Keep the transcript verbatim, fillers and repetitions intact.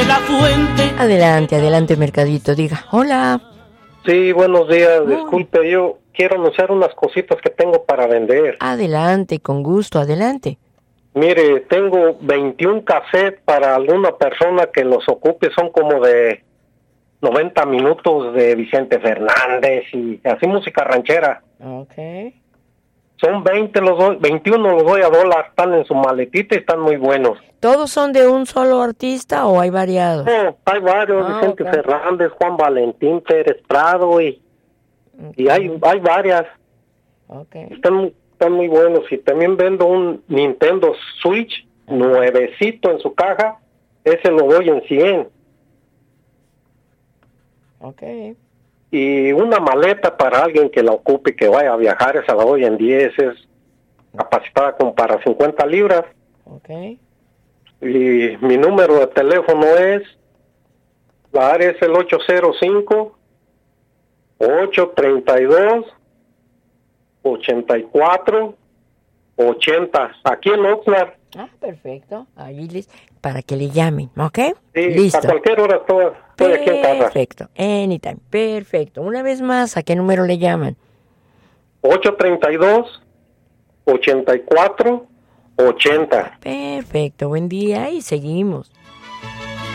de la fuente. Adelante, adelante, Mercadito, diga. Hola. Sí, buenos días. Disculpe, yo quiero anunciar unas cositas que tengo para vender. Adelante, con gusto, adelante. Mire, tengo veintiún cassettes para alguna persona que los ocupe, son como de noventa minutos de Vicente Fernández y así música ranchera. Ok. Son veinte, los doy, veintiuno los doy a dólar, están en su maletita y están muy buenos. ¿Todos son de un solo artista o hay variados? No, hay varios, Ah, Vicente okay. Fernández, Juan Valentín, Pérez Prado y, okay. y hay, hay varias. Okay. Están, están muy buenos. Y también vendo un Nintendo Switch nuevecito en su caja, ese lo doy en cien. Okay. Y una maleta para alguien que la ocupe, que vaya a viajar, esa la doy en diez, es capacitada como para cincuenta libras. Okay. Y mi número de teléfono es, la área es el ocho cero cinco, ocho tres dos, ocho cuatro ochenta, aquí en Oxnard. Ah, perfecto. Ahí les, para que le llamen, ¿ok? Sí, listo. a cualquier hora estoy, estoy aquí en casa. Perfecto, anytime, perfecto. Una vez más, ¿a qué número le llaman? ocho tres dos, ocho cuatro ochenta. Perfecto, buen día y seguimos.